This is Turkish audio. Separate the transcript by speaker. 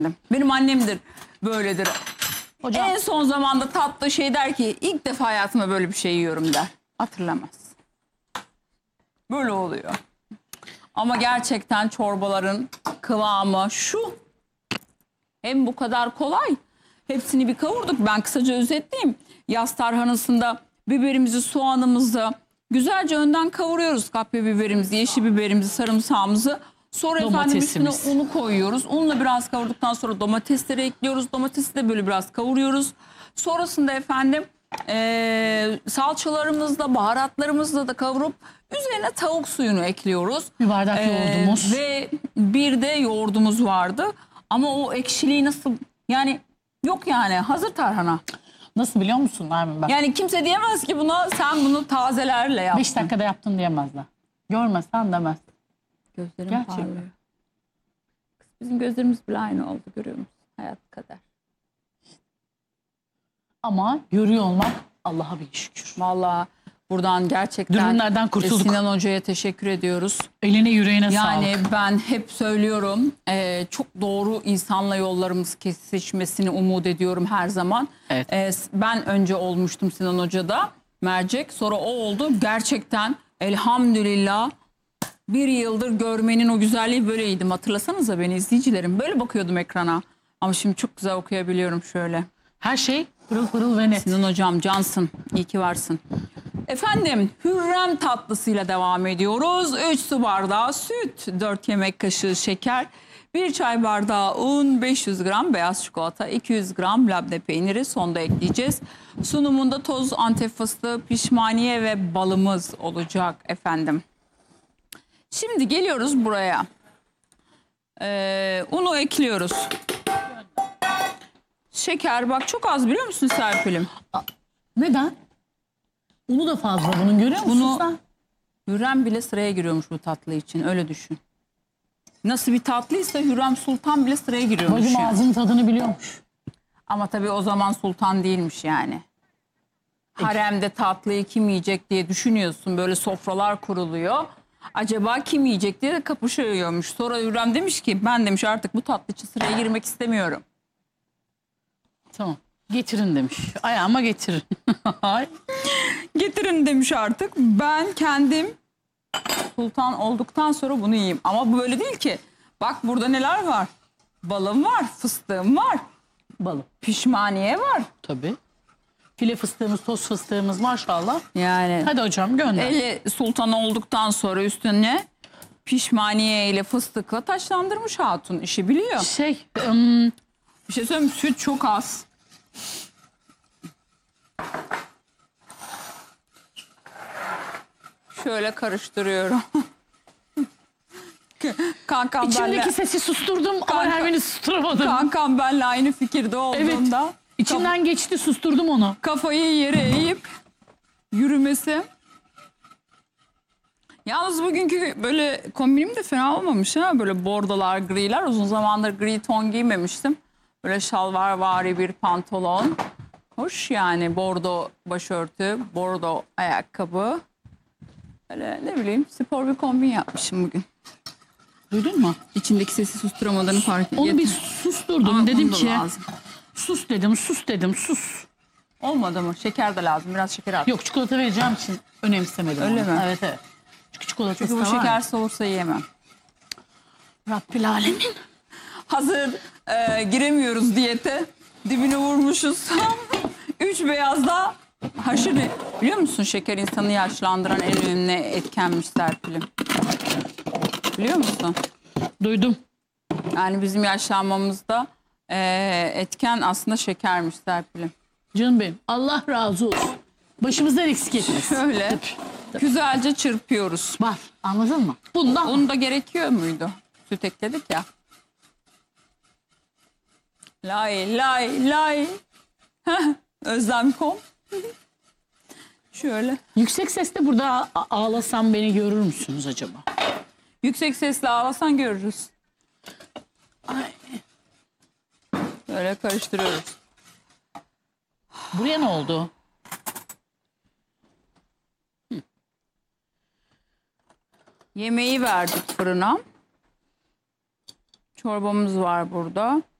Speaker 1: Benim annemdir böyledir.
Speaker 2: Hocam,
Speaker 1: En son zamanda tatlı şey der ki ilk defa hayatımda böyle bir şey yiyorum der. Hatırlamaz. Böyle oluyor. Ama gerçekten çorbaların kıvamı şu. Hem bu kadar kolay. Hepsini bir kavurduk. Ben kısaca özetleyeyim. Yaz tarhanasında biberimizi, soğanımızı güzelce önden kavuruyoruz. Kapya biberimizi, yeşil biberimizi, sarımsağımızı. Sonra efendim üstüne
Speaker 2: Domatesimiz.
Speaker 1: unu koyuyoruz. Unla biraz kavurduktan sonra domatesleri ekliyoruz. Domatesi de böyle biraz kavuruyoruz. Sonrasında efendim salçalarımızla, baharatlarımızla da kavurup üzerine tavuk suyunu ekliyoruz.
Speaker 2: bir bardak yoğurdumuz.
Speaker 1: Ve bir de yoğurdumuz vardı. Ama o ekşiliği nasıl yani yok yani hazır tarhana.
Speaker 2: Nasıl biliyor musun Nermin bak?
Speaker 1: Yani kimse diyemez ki buna sen bunu tazelerle yaptın.
Speaker 2: 5 dakikada yaptın diyemezler. Görmezsen demez.
Speaker 1: Gözlerim
Speaker 2: Gerçekten.
Speaker 1: parlıyor. Kız, bizim gözlerimiz bile aynı oldu görüyor musun? Hayat kadar.
Speaker 2: Ama görüyor olmak Allah'a bir şükür.
Speaker 1: Vallahi buradan gerçekten
Speaker 2: Dürümlerden kurtulduk.
Speaker 1: Sinan Hoca'ya teşekkür ediyoruz.
Speaker 2: Eline yüreğine
Speaker 1: Yani
Speaker 2: sağlık.
Speaker 1: ben hep söylüyorum çok doğru insanla yollarımız kesişmesini umut ediyorum her zaman.
Speaker 2: Evet.
Speaker 1: Ben önce olmuştum Sinan Hoca'da mercek, sonra o oldu. Gerçekten elhamdülillah bir yıldır görmenin o güzelliği böyleydim. Hatırlasanıza beni izleyicilerim, böyle bakıyordum ekrana. Ama şimdi çok güzel okuyabiliyorum şöyle.
Speaker 2: Her şey pırıl pırıl ve net.
Speaker 1: Sinan Hocam cansın, iyi ki varsın. Efendim Hürrem tatlısıyla devam ediyoruz. 3 su bardağı süt, 4 yemek kaşığı şeker, 1 çay bardağı un, 500 gram beyaz çikolata, 200 gram labne peyniri sonda ekleyeceğiz. Sunumunda toz Antep fıstığı, pişmaniye ve balımız olacak efendim. Şimdi geliyoruz buraya. Unu ekliyoruz. Şeker bak çok az biliyor musun Serpil'im?
Speaker 2: Neden? Unu da fazla bunun görüyor musun
Speaker 1: Bunu-
Speaker 2: sen?
Speaker 1: Hürrem bile sıraya giriyormuş bu tatlı için, öyle düşün. Nasıl bir tatlıysa Hürrem Sultan bile sıraya giriyormuş.
Speaker 2: Bacım
Speaker 1: yani.
Speaker 2: ağzının tadını biliyormuş.
Speaker 1: Ama tabii o zaman sultan değilmiş yani. Haremde tatlıyı kim yiyecek diye düşünüyorsun, böyle sofralar kuruluyor. Acaba kim yiyecek diye de kapışıyormuş. Sonra Hürrem demiş ki ben demiş artık bu tatlı için sıraya girmek istemiyorum.
Speaker 2: Tamam. Getirin demiş. Ayağıma getirin. Ay.
Speaker 1: Getirin demiş artık. Ben kendim sultan olduktan sonra bunu yiyeyim. Ama bu böyle değil ki. Bak burada neler var. Balım var, fıstığım var,
Speaker 2: Balı.
Speaker 1: pişmaniye var.
Speaker 2: Tabii. File fıstığımız, toz fıstığımız maşallah.
Speaker 1: Yani
Speaker 2: Hadi hocam gönder.
Speaker 1: eli sultan olduktan sonra üstüne pişmaniye ile fıstıkla taşlandırmış hatun, işi biliyor.
Speaker 2: Şey,
Speaker 1: Bir şey söyleyeyim mi? Süt çok az. Şöyle karıştırıyorum. Kankam
Speaker 2: içimdeki
Speaker 1: benle,
Speaker 2: sesi susturdum ama Nermin'i susturamadım.
Speaker 1: kankam benle aynı fikirde olduğunda
Speaker 2: İçimden geçti, susturdum onu.
Speaker 1: kafayı yere eğip yürümesi. Yalnız bugünkü böyle kombinim de fena olmamış ha. Böyle bordolar, griler. Uzun zamandır gri ton giymemiştim. Böyle şalvarvari bir pantolon. Hoş yani, bordo başörtü, bordo ayakkabı. Böyle ne bileyim spor bir kombin yapmışım bugün.
Speaker 2: Duydun mu?
Speaker 1: İçindeki sesi susturamadığını fark ettim.
Speaker 2: Onu bir susturdum.
Speaker 1: Ama
Speaker 2: Dedim
Speaker 1: bunu da
Speaker 2: ki
Speaker 1: lazım.
Speaker 2: sus dedim, sus dedim, sus.
Speaker 1: Olmadı mı? Şeker de lazım. Biraz şeker at.
Speaker 2: Yok, çikolata vereceğim için önemsemedim
Speaker 1: Öyle
Speaker 2: onu.
Speaker 1: mi?
Speaker 2: Evet evet. Çünkü çikolatası
Speaker 1: Çünkü bu
Speaker 2: da var.
Speaker 1: şeker soğursa yiyemem.
Speaker 2: Rabbil alemin.
Speaker 1: Hazır giremiyoruz diyete. Dibine vurmuşuz. 3 beyazda haşır. Biliyor musun şeker insanı yaşlandıran en önemli etkenmiş Serpil'im. Biliyor musun?
Speaker 2: Duydum.
Speaker 1: Yani bizim yaşlanmamızda etken aslında şekermiş Serpil'im.
Speaker 2: Canım benim. Allah razı olsun. Başımızdan eksik etmesin.
Speaker 1: Şöyle güzelce çırpıyoruz.
Speaker 2: Bak, anladın mı? Bundan.
Speaker 1: Un da gerekiyor muydu? Süt ekledik ya. Lay lay lay. Heh, Özlem.com. Şöyle.
Speaker 2: Yüksek sesle burada ağlasam beni görür müsünüz acaba?
Speaker 1: Yüksek sesle ağlasan görürüz.
Speaker 2: Ay.
Speaker 1: Böyle karıştırıyoruz.
Speaker 2: Buraya ne oldu?
Speaker 1: Yemeği verdik fırına. Çorbamız var burada.